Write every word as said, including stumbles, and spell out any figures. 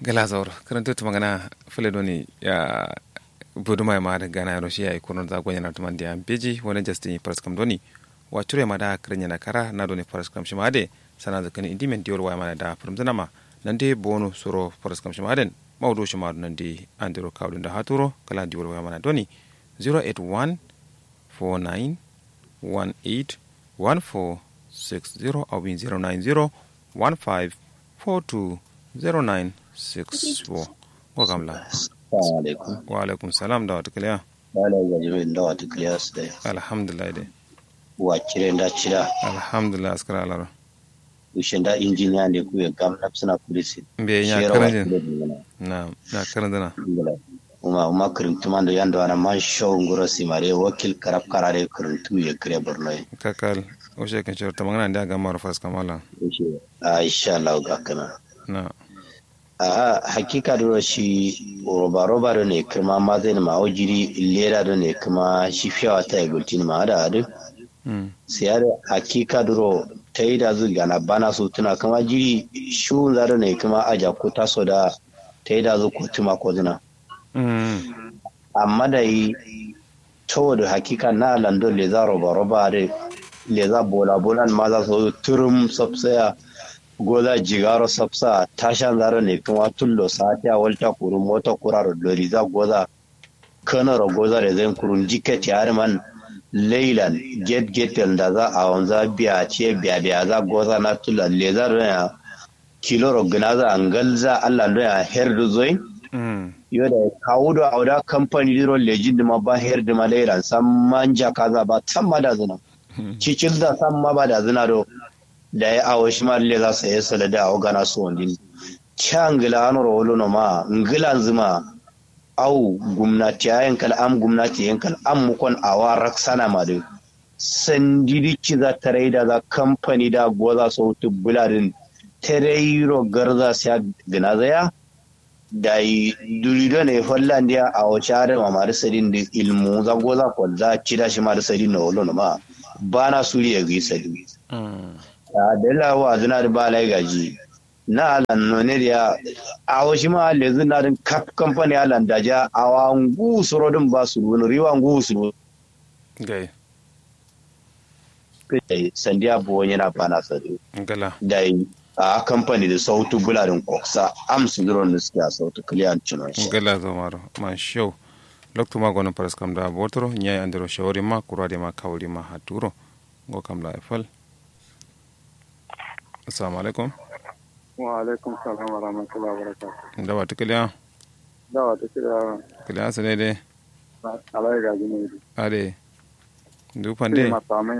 gala zaur karanta tu magana fule doni ya buduma ma da gana roshi ya ikono za gwanya na tumandi am beji wani justin praskam doni wa ture ma da krenya na kara na doni praskam shimade sana da kan indimen diol wa ma da furmzana ma nan dai bonu suro praskam shimaden mawdu shimadu nan dai andiro kawdun da haturo kala diol wa ma doni zero eight one four nine one eight one four six zero au bin zero nine zero one five four two zero nine six four. Wakamla. Wa alaikum salam da wata kiliya. Bala ga jimin da wata kiliya su dai. Alhamdulillah dai. Wa cire da cira. Alhamdulillah askara alara. Ushin da injiniya ne ku ya gam na suna kulisi. Be ya karanjin. Na na karanjina. Uma uma kirintuman da yanda wana man show ngoro simare wakil karab karare kirintu ya kire borno. Kakal o shekin shirta magana da ga marfas kamala. Insha Allah ga kana. Na. a hakika da shi roba-roba da ne kuma ma zai ma ojiri lera da ne kuma shi fiyawa ta yi gultin ma da hadu sai ya da hakika da ta yi da zu gana bana su tuna kuma jiri shun za da ne kuma aja ko taso da ta yi da zu ko tuma ko zina amma da yi to da hakika na lando leza roba-roba da leza bola-bolan ma za su turum sabsaya goza jigaro sabsa tashan zara ne kuma tullo satiya walta kuru mota kuraro lori za goza kanaro goza da zai kurun jikati harman leilan get getel da za a wanza biya ce biya biya za goza na tulla leza da ya kiloro gina za an galza allah da ya her da zoi yau da kawo da auda kamfani diro lejin da ma ba her da ma leilan san manja kaza ba san ma da zina cikin da san ma ba da zina do da ya awo shi ma le za su yi sala da awo gana su wandin can gila an rolo no ma ngila zuma au gumnati ayan kal am gumnati yan kal am mukon awa raksana ma de sandidi ci za tare da za kamfani da goza so to buladin tereiro garza sia gina zaya da yi durido ne hollandia a wachare ma mar sadin da ilmu za goza ko za ci da shi ma da sadin no lo no ma bana suriya gi sadin a dala wa zina da ba lai gaji na alan none da a wasu ma le zina din kap company alan da ja a wa ngu suro din ba su wani riwa ngu suro gai kai sandiya bo yana bana sadu gala dai a company da sautu bularin koksa am su duro ne suke sautu clear chino gala zo maro man show lokto ma gono paras kam da botoro nyai andero shawri ma kurade ma kawri ma haturo go kam la fal. Assalamu alaikum. Wa alaikum salam wa rahmatullahi wa barakatuh. Da wata kiliya? Da wata kiliya. Kiliya su ne dai? Alai gaji ne. Ade. Dufan dai?